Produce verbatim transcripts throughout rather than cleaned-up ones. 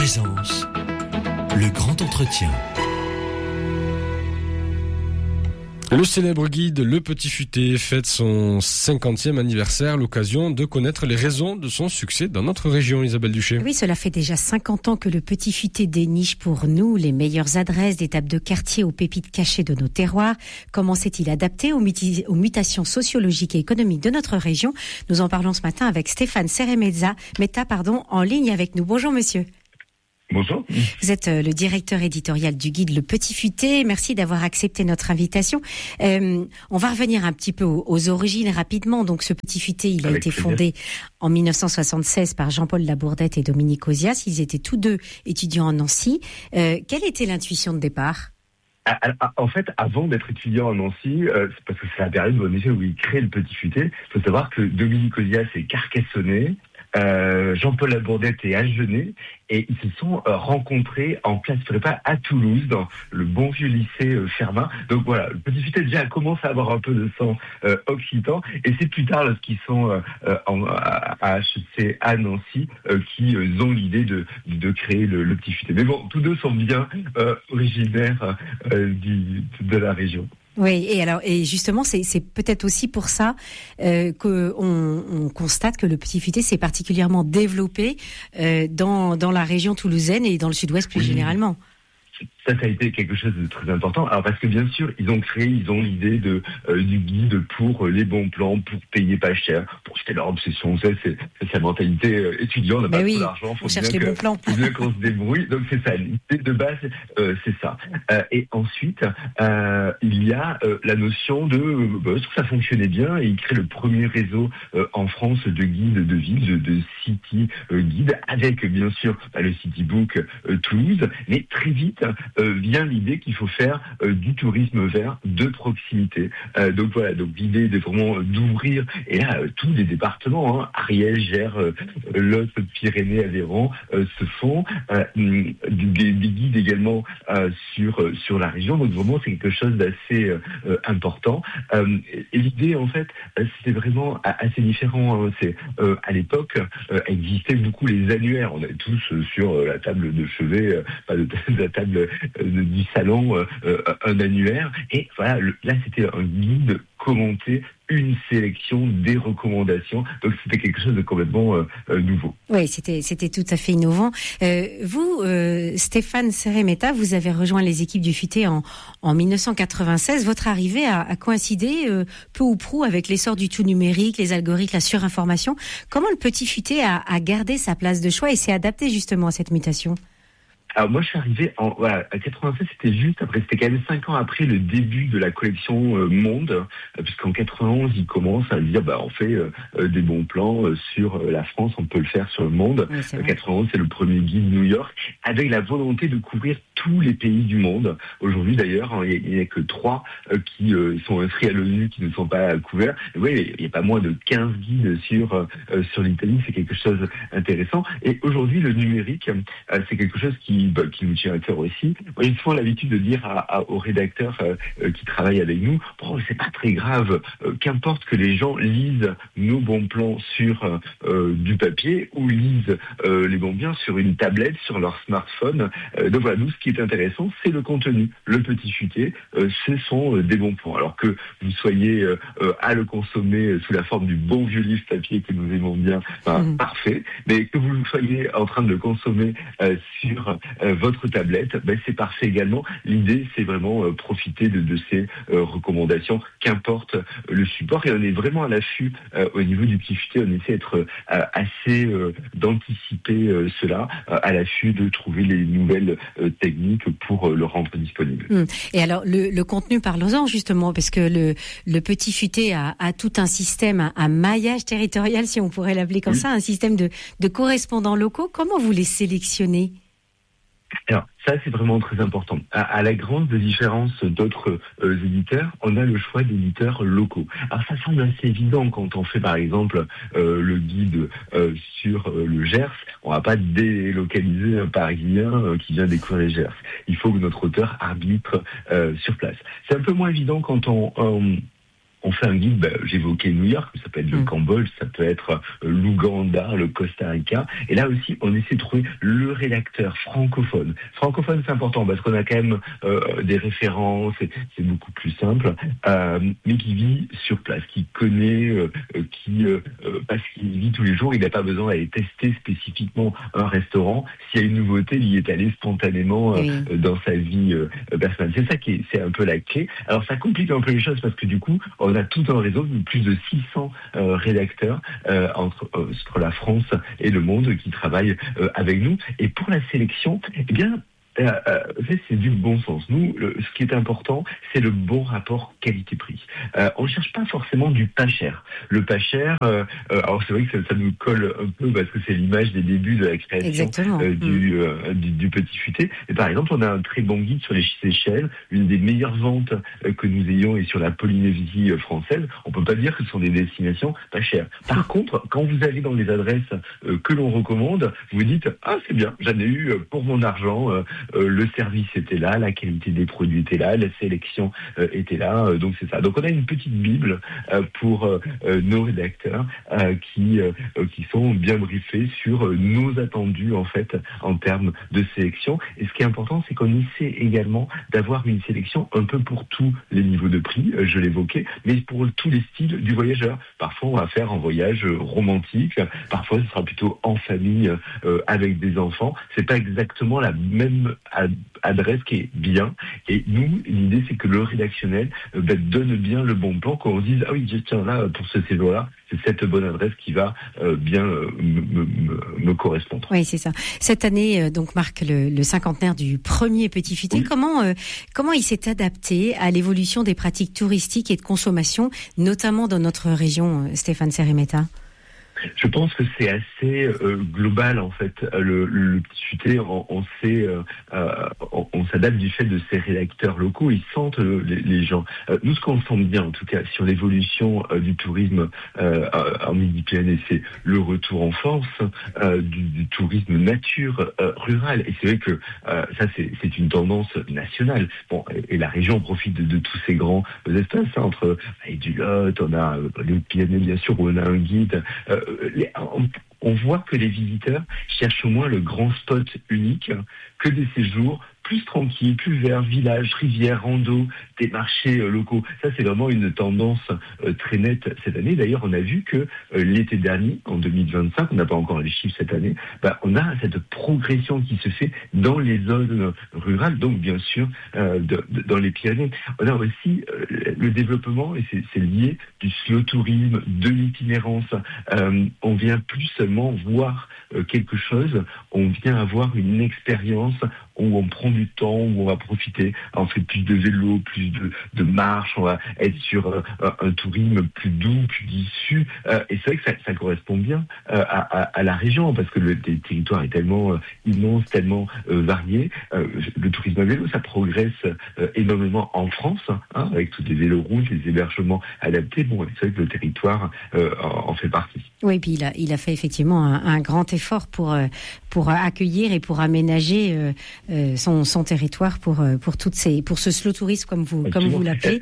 présence, le grand entretien. Le célèbre guide Le Petit Futé fête son cinquantième anniversaire, l'occasion de connaître les raisons de son succès dans notre région, Isabelle Duché. Oui, cela fait déjà cinquante ans que Le Petit Futé déniche pour nous les meilleures adresses d'étapes de quartier aux pépites cachées de nos terroirs. Comment s'est-il adapté aux, muti- aux mutations sociologiques et économiques de notre région? Nous en parlons ce matin avec Stéphane Seremeta, Meta, pardon, en ligne avec nous. Bonjour monsieur. Bonjour. Vous êtes le directeur éditorial du guide Le Petit Futé. Merci d'avoir accepté notre invitation. Euh, on va revenir un petit peu aux, aux origines rapidement. Donc, ce Petit Futé, il a Avec été plaisir. fondé en dix-neuf cent soixante-seize par Jean-Paul Labourdette et Dominique Ozias. Ils étaient tous deux étudiants à Nancy. Euh, quelle était l'intuition de départ ? Ah, ah, En fait, avant d'être étudiant à Nancy, euh, c'est parce que c'est la période en effet, où il crée Le Petit Futé. Il faut savoir que Dominique Ozias est carcassonné, euh, Jean-Paul Labourdette est agenais, et ils se sont euh, rencontrés en classe prépa à Toulouse, dans le bon vieux lycée euh, Fermat. Donc voilà, Le Petit Futé déjà commence à avoir un peu de sang euh, occitan, et c'est plus tard, lorsqu'ils sont euh, euh, en, à, à H E C à Nancy, euh, qu'ils euh, ont l'idée de, de créer le, le Petit Futé. Mais bon, tous deux sont bien euh, originaires euh, du, de la région. Oui, et alors, et justement, c'est, c'est peut-être aussi pour ça euh, qu'on on constate que Le Petit Futé s'est particulièrement développé euh, dans dans la région toulousaine et dans le sud-ouest plus Oui. généralement. Ça, ça a été quelque chose de très important. Alors parce que bien sûr, ils ont créé, ils ont l'idée de euh, du guide pour euh, les bons plans, pour payer pas cher, pour c'était leur obsession. Ça, c'est, c'est sa mentalité euh, étudiant. On n'a Ben pas oui, trop d'argent, faut on cherche bien, les que, bons plans. faut bien qu'on se débrouille. Donc c'est ça. L'idée de base, euh, c'est ça. Euh, et ensuite, euh, il y a euh, la notion de, euh, bah, ça fonctionnait bien, et ils créent le premier réseau euh, en France de guides de ville, de, de city euh, guide, avec bien sûr bah, le City Book euh, Toulouse, mais très vite euh, vient l'idée qu'il faut faire euh, du tourisme vert de proximité. Euh, donc voilà, donc l'idée de vraiment euh, d'ouvrir, et là euh, tous les départements, hein, Ariège, Gers, euh, Lot, Pyrénées, Aveyron euh, se font, euh, des, des guides également euh, sur euh, sur la région. Donc vraiment c'est quelque chose d'assez euh, important. Euh, et l'idée en fait euh, c'était vraiment assez différent. Hein. C'est euh, à l'époque euh, existaient beaucoup les annuaires. On est tous euh, sur euh, la table de chevet, euh, pas de, de la table euh, de, du salon, euh, euh, un annuaire, et voilà, le, là c'était un guide commenté, une sélection, des recommandations, donc c'était quelque chose de complètement euh, euh, nouveau. Oui, c'était c'était tout à fait innovant. Euh, vous, euh, Stéphane Seremeta, vous avez rejoint les équipes du Futé en en dix-neuf cent quatre-vingt-seize. Votre arrivée a, a coïncidé euh, peu ou prou avec l'essor du tout numérique, les algorithmes, la surinformation. Comment le Petit Futé a, a gardé sa place de choix et s'est adapté justement à cette mutation ? Alors moi je suis arrivé en voilà, à quatre-vingt-seize, c'était juste après, c'était quand même cinq ans après le début de la collection euh, Monde, euh, puisqu'en quatre-vingt-onze ils commencent à dire bah on fait euh, des bons plans euh, sur euh, la France, on peut le faire sur le monde. Oui, c'est euh, vrai. quatre-vingt-onze c'est le premier guide New York, avec la volonté de couvrir tous les pays du monde. Aujourd'hui d'ailleurs hein, il n'y a, a que trois euh, qui euh, sont inscrits à l'ONU qui ne sont pas couverts. Et oui, il n'y a pas moins de quinze guides sur euh, sur l'Italie, c'est quelque chose d'intéressant. Et aujourd'hui le numérique euh, c'est quelque chose qui Bah, qui nous tient à cœur aussi. Moi, j'ai souvent l'habitude de dire à, à, aux rédacteurs euh, euh, qui travaillent avec nous, bon, c'est pas très grave, euh, qu'importe que les gens lisent nos bons plans sur euh, du papier ou lisent euh, les bons plans sur une tablette, sur leur smartphone. Euh, donc voilà, nous, ce qui est intéressant, c'est le contenu. Le Petit Futé, euh, ce sont euh, des bons plans. Alors que vous soyez euh, euh, à le consommer sous la forme du bon vieux livre papier que nous aimons bien, ben, mmh. parfait, mais que vous soyez en train de le consommer euh, sur Euh, votre tablette, ben c'est parfait également. L'idée, c'est vraiment euh, profiter de, de ces euh, recommandations, qu'importe euh, le support. Et on est vraiment à l'affût euh, au niveau du Petit Futé. On essaie d'être euh, assez euh, d'anticiper euh, cela, euh, à l'affût de trouver les nouvelles euh, techniques pour euh, le rendre disponible. Hum. Et alors le, le contenu, parlons-en justement, parce que le, le Petit Futé a, a tout un système, un, un maillage territorial, si on pourrait l'appeler comme oui. ça, un système de, de correspondants locaux. Comment vous les sélectionnez ? Alors, ça, c'est vraiment très important. À, à la grande différence d'autres euh, éditeurs, on a le choix d'éditeurs locaux. Alors, ça semble assez évident quand on fait, par exemple, euh, le guide euh, sur euh, le Gers. On va pas délocaliser un Parisien euh, qui vient découvrir Gers. Il faut que notre auteur arbitre euh, sur place. C'est un peu moins évident quand on... on on fait un guide, bah, j'évoquais New York, ça peut être le mmh. Cambodge, ça peut être euh, l'Ouganda, le Costa Rica. Et là aussi, on essaie de trouver le rédacteur francophone. Francophone, c'est important parce qu'on a quand même euh, des références, c'est, c'est beaucoup plus simple, euh, mais qui vit sur place, qui connaît, euh, qui euh, parce qu'il vit tous les jours, il n'a pas besoin d'aller tester spécifiquement un restaurant. S'il y a une nouveauté, il y est allé spontanément euh, oui. dans sa vie euh, personnelle. C'est ça qui est, c'est un peu la clé. Alors ça complique un peu les choses parce que du coup, on a tout un réseau de plus de six cents euh, rédacteurs euh, entre, euh, entre la France et le monde qui travaillent euh, avec nous. Et pour la sélection, eh bien, Euh, euh, c'est du bon sens. Nous, le, ce qui est important, c'est le bon rapport qualité-prix. Euh, on ne cherche pas forcément du pas cher. Le pas cher, euh, euh, alors c'est vrai que ça, ça nous colle un peu parce que c'est l'image des débuts de la création euh, du, euh, du, du Petit Futé. Et par exemple, on a un très bon guide sur les Seychelles, une des meilleures ventes euh, que nous ayons est sur la Polynésie euh, française. On peut pas dire que ce sont des destinations pas chères. Par contre, quand vous allez dans les adresses euh, que l'on recommande, vous vous dites ah c'est bien, j'en ai eu pour mon argent. Euh, Euh, le service était là, la qualité des produits était là, la sélection euh, était là, euh, donc c'est ça. Donc on a une petite bible euh, pour euh, euh, nos rédacteurs euh, qui euh, qui sont bien briefés sur euh, nos attendus en fait en termes de sélection. Et ce qui est important, c'est qu'on essaie également d'avoir une sélection un peu pour tous les niveaux de prix, euh, je l'évoquais, mais pour tous les styles du voyageur. Parfois on va faire un voyage romantique, parfois ce sera plutôt en famille euh, avec des enfants. C'est pas exactement la même adresse qui est bien. Et nous, l'idée, c'est que le rédactionnel euh, bah, donne bien le bon plan, qu'on se dise ah oui, tiens là pour ce séjour-là, c'est cette bonne adresse qui va euh, bien euh, me, me, me correspondre. Oui, c'est ça. Cette année euh, donc marque le, le cinquantenaire du premier Petit Futé. Oui. Comment euh, comment il s'est adapté à l'évolution des pratiques touristiques et de consommation, notamment dans notre région, euh, Stéphane Seremeta? Je pense que c'est assez euh, global en fait. Le, le Petit Futé, on, on sait, euh, euh, on, on s'adapte du fait de ces rédacteurs locaux. Ils sentent euh, les, les gens. Euh, nous, ce qu'on sent bien, en tout cas, sur l'évolution euh, du tourisme euh, en Midi-Pyrénées, c'est le retour en force euh, du, du tourisme nature euh, rural. Et c'est vrai que euh, ça, c'est, c'est une tendance nationale. Bon, et, et la région profite de, de tous ces grands espaces hein, entre et du Lot, on a euh, les Pyrénées bien sûr, où on a un guide. Euh, Les, on, on voit que les visiteurs cherchent au moins le grand spot unique, que des séjours plus tranquilles, plus verts, villages, rivières, rando, des marchés euh, locaux. Ça, c'est vraiment une tendance euh, très nette cette année. D'ailleurs, on a vu que euh, l'été dernier, en deux mille vingt-cinq, on n'a pas encore les chiffres cette année, bah, on a cette progression qui se fait dans les zones rurales, donc bien sûr euh, de, de, dans les Pyrénées. On a aussi euh, le développement, et c'est, c'est lié, du slow tourisme, de l'itinérance. Euh, on vient plus seulement voir euh, quelque chose, on vient avoir une expérience où on prend du temps, où on va profiter, on fait plus de vélo, plus de, de marche, on va être sur euh, un tourisme plus doux, plus issu. Euh, et c'est vrai que ça, ça correspond bien euh, à, à, à la région, parce que le, le territoire est tellement euh, immense, tellement euh, varié. Euh, le tourisme à vélo, ça progresse euh, énormément en France, hein, avec tous les véloroutes, les hébergements adaptés. Bon, c'est vrai que le territoire euh, en, en fait partie. Oui, puis il a, il a fait effectivement un, un grand effort pour, pour accueillir et pour aménager euh, euh, son, son territoire pour, pour, toutes ces, pour ce slow tourisme, comme vous, comme vous l'appelez.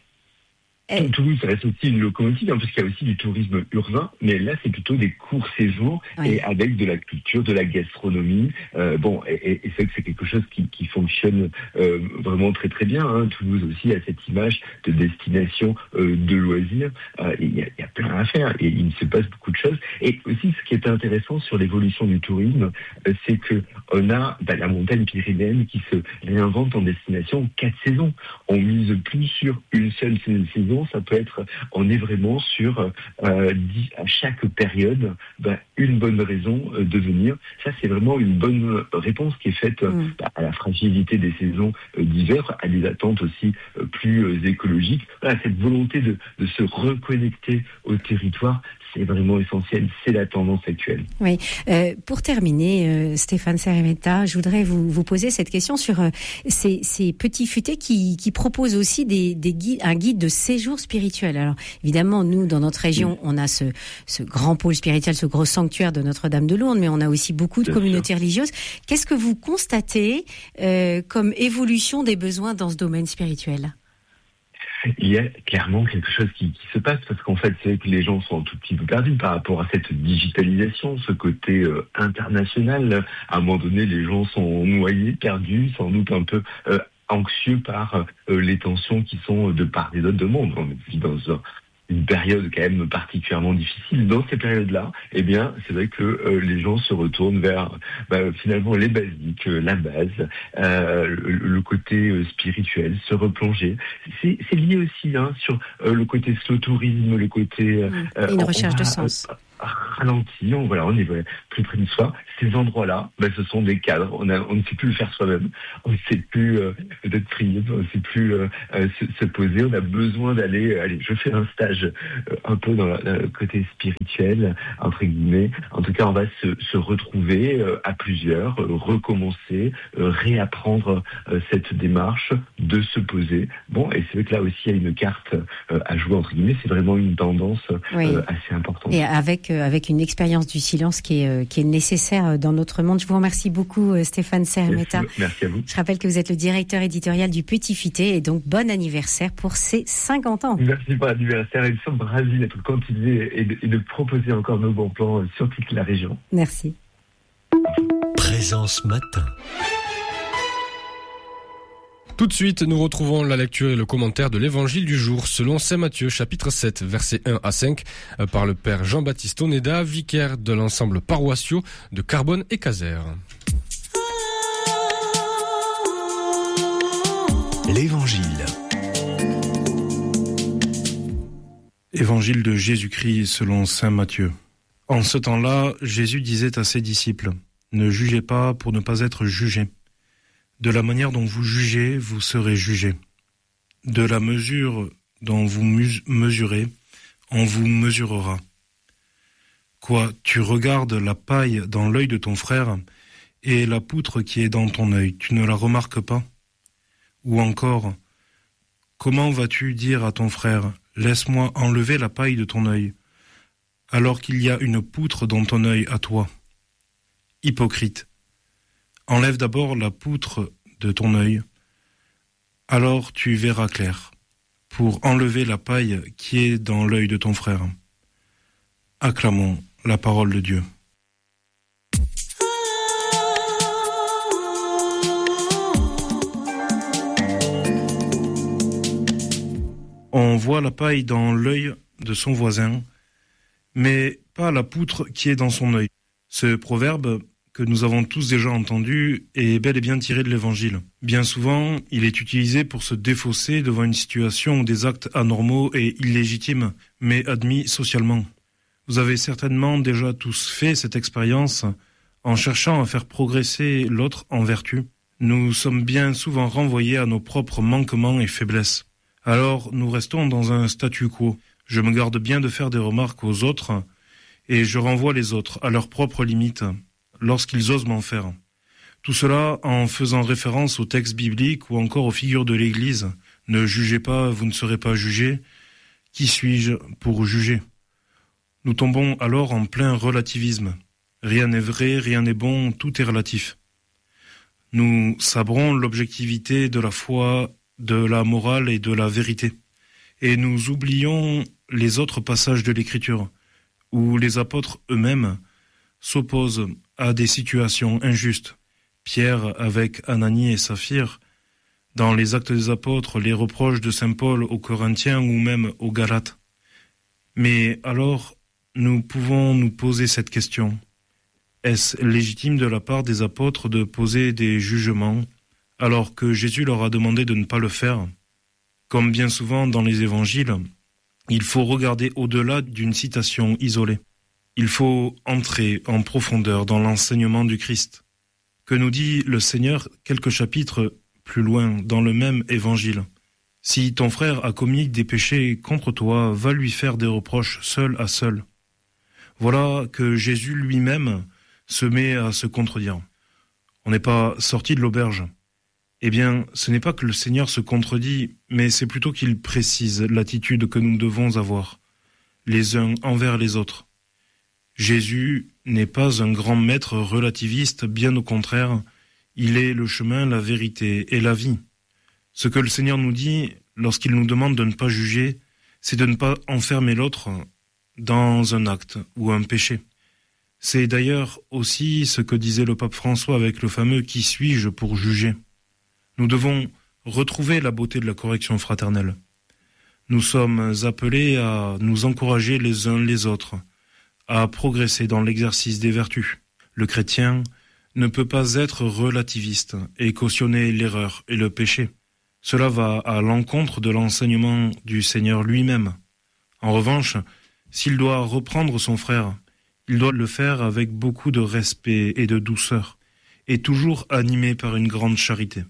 Et... Toulouse, ça reste aussi une locomotive, hein, parce qu'il y a aussi du tourisme urbain, mais là, c'est plutôt des courts séjours, oui. Et avec de la culture, de la gastronomie. Euh, bon, et, et c'est vrai que c'est quelque chose qui, qui fonctionne euh, vraiment très très bien. Hein. Toulouse aussi a cette image de destination euh, de loisirs. Euh, il, y a, il y a plein à faire, et il se passe beaucoup de choses. Et aussi, ce qui est intéressant sur l'évolution du tourisme, euh, c'est que on a bah, la montagne pyrénéenne qui se réinvente en destination quatre saisons. On mise plus sur une seule saison. Ça peut être, on est vraiment sur euh, dit, à chaque période ben, une bonne raison euh, de venir. Ça, c'est vraiment une bonne réponse qui est faite euh, mmh. à la fragilité des saisons euh, d'hiver, à des attentes aussi euh, plus euh, écologiques. Voilà, cette volonté de, de se reconnecter au territoire, c'est vraiment essentiel. C'est la tendance actuelle. Oui. Euh, pour terminer, euh, Stéphane Seremeta, je voudrais vous, vous poser cette question sur euh, ces, ces petits futés qui, qui proposent aussi des, des guides, un guide de séjour spirituel. Alors, évidemment, nous, dans notre région, oui. on a ce, ce grand pôle spirituel, ce gros sanctuaire de Notre-Dame de Lourdes, mais on a aussi beaucoup de Bien communautés sûr. religieuses. Qu'est-ce que vous constatez euh, comme évolution des besoins dans ce domaine spirituel ? il y a clairement quelque chose qui, qui se passe, parce qu'en fait, c'est vrai que les gens sont un tout petit peu perdus par rapport à cette digitalisation, ce côté euh, international. À un moment donné, les gens sont noyés, perdus, sans doute un peu euh, anxieux par euh, les tensions qui sont de part et d'autre de monde. On vit dans un une période quand même particulièrement difficile. Dans ces périodes-là, eh bien, c'est vrai que euh, les gens se retournent vers bah, finalement les basiques, euh, la base, euh, le, le côté euh, spirituel, se replonger. C'est, c'est lié aussi hein, sur euh, le côté slow tourisme, le côté euh, une on, recherche on va, de sens. Euh, ralenti, on, voilà, on est plus près de soi. Ces endroits-là, ben, ce sont des cadres. On, a, on ne sait plus le faire soi-même. On ne sait plus euh, peut-être prier, on ne sait plus euh, se, se poser. On a besoin d'aller. Allez, je fais un stage euh, un peu dans, la, dans le côté spirituel, entre guillemets. En tout cas, on va se, se retrouver euh, à plusieurs, euh, recommencer, euh, réapprendre euh, cette démarche de se poser. Bon, et c'est vrai que là aussi, il y a une carte euh, à jouer, entre guillemets. C'est vraiment une tendance euh, oui. assez importante. Et avec avec une expérience du silence qui est, qui est nécessaire dans notre monde. Je vous remercie beaucoup, Stéphane Serre-Metta. Merci, merci à vous. Je rappelle que vous êtes le directeur éditorial du Petit Futé et donc bon anniversaire pour ces cinquante ans. Merci pour l'anniversaire et nous sommes ravis d'être continués et de, et de proposer encore nos bons plans sur toute la région. Merci. Présence matin. Tout de suite, nous retrouvons la lecture et le commentaire de l'évangile du jour selon saint Matthieu, chapitre sept, versets un à cinq, par le père Jean-Baptiste Oneda, vicaire de l'ensemble paroissiaux de Carbone et Caser. L'évangile. Évangile de Jésus-Christ selon saint Matthieu. En ce temps-là, Jésus disait à ses disciples, « Ne jugez pas pour ne pas être jugés. De la manière dont vous jugez, vous serez jugés. De la mesure dont vous mesurez, on vous mesurera. Quoi, tu regardes la paille dans l'œil de ton frère et la poutre qui est dans ton œil, tu ne la remarques pas? Ou encore, comment vas-tu dire à ton frère, laisse-moi enlever la paille de ton œil, alors qu'il y a une poutre dans ton œil à toi? Hypocrite. Enlève d'abord la poutre de ton œil, alors tu verras clair, pour enlever la paille qui est dans l'œil de ton frère. Acclamons la parole de Dieu. On voit la paille dans l'œil de son voisin, mais pas la poutre qui est dans son œil. Ce proverbe que nous avons tous déjà entendu est bel et bien tiré de l'Évangile. Bien souvent, il est utilisé pour se défausser devant une situation où des actes anormaux et illégitimes, mais admis socialement. Vous avez certainement déjà tous fait cette expérience en cherchant à faire progresser l'autre en vertu. Nous sommes bien souvent renvoyés à nos propres manquements et faiblesses. Alors, nous restons dans un statu quo. Je me garde bien de faire des remarques aux autres et je renvoie les autres à leurs propres limites lorsqu'ils osent m'en faire. Tout cela en faisant référence aux textes bibliques ou encore aux figures de l'Église. Ne jugez pas, vous ne serez pas jugés. Qui suis-je pour juger? Nous tombons alors en plein relativisme. Rien n'est vrai, rien n'est bon, tout est relatif. Nous sabrons l'objectivité de la foi, de la morale et de la vérité. Et nous oublions les autres passages de l'Écriture, où les apôtres eux-mêmes s'opposent à des situations injustes. Pierre avec Ananie et Saphir, dans les Actes des Apôtres, les reproches de saint Paul aux Corinthiens ou même aux Galates. Mais alors, nous pouvons nous poser cette question. Est-ce légitime de la part des apôtres de poser des jugements alors que Jésus leur a demandé de ne pas le faire? Comme bien souvent dans les évangiles, il faut regarder au-delà d'une citation isolée. Il faut entrer en profondeur dans l'enseignement du Christ. Que nous dit le Seigneur quelques chapitres plus loin dans le même évangile? Si ton frère a commis des péchés contre toi, va lui faire des reproches seul à seul. Voilà que Jésus lui-même se met à se contredire. On n'est pas sorti de l'auberge. Eh bien, ce n'est pas que le Seigneur se contredit, mais c'est plutôt qu'il précise l'attitude que nous devons avoir, les uns envers les autres. Jésus n'est pas un grand maître relativiste, bien au contraire, il est le chemin, la vérité et la vie. Ce que le Seigneur nous dit, lorsqu'il nous demande de ne pas juger, c'est de ne pas enfermer l'autre dans un acte ou un péché. C'est d'ailleurs aussi ce que disait le pape François avec le fameux « Qui suis-je pour juger ?» Nous devons retrouver la beauté de la correction fraternelle. Nous sommes appelés à nous encourager les uns les autres, à progresser dans l'exercice des vertus. Le chrétien ne peut pas être relativiste et cautionner l'erreur et le péché. Cela va à l'encontre de l'enseignement du Seigneur lui-même. En revanche, s'il doit reprendre son frère, il doit le faire avec beaucoup de respect et de douceur, et toujours animé par une grande charité.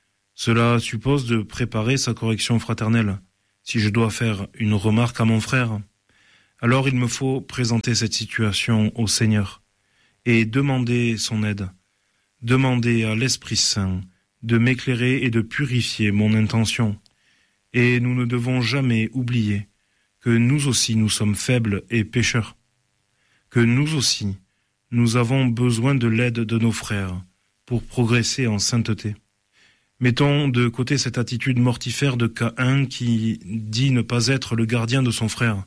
Cela suppose de préparer sa correction fraternelle. Si je dois faire une remarque à mon frère, alors il me faut présenter cette situation au Seigneur et demander son aide, demander à l'Esprit Saint de m'éclairer et de purifier mon intention. Et nous ne devons jamais oublier que nous aussi nous sommes faibles et pécheurs, que nous aussi nous avons besoin de l'aide de nos frères pour progresser en sainteté. Mettons de côté cette attitude mortifère de Caïn qui dit ne pas être le gardien de son frère,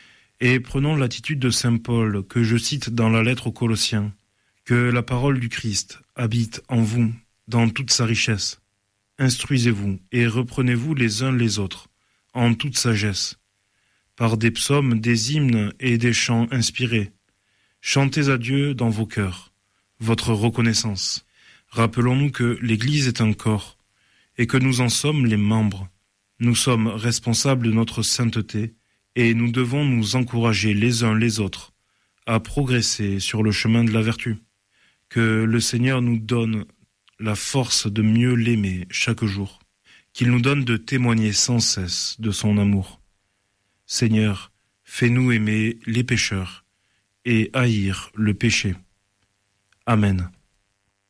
et prenons l'attitude de saint Paul que je cite dans la lettre aux Colossiens, que la parole du Christ habite en vous dans toute sa richesse. Instruisez-vous et reprenez-vous les uns les autres en toute sagesse, par des psaumes, des hymnes et des chants inspirés. Chantez à Dieu dans vos cœurs votre reconnaissance. Rappelons-nous que l'Église est un corps, et que nous en sommes les membres. Nous sommes responsables de notre sainteté, et nous devons nous encourager les uns les autres à progresser sur le chemin de la vertu. Que le Seigneur nous donne la force de mieux l'aimer chaque jour, qu'il nous donne de témoigner sans cesse de son amour. Seigneur, fais-nous aimer les pécheurs et haïr le péché. Amen.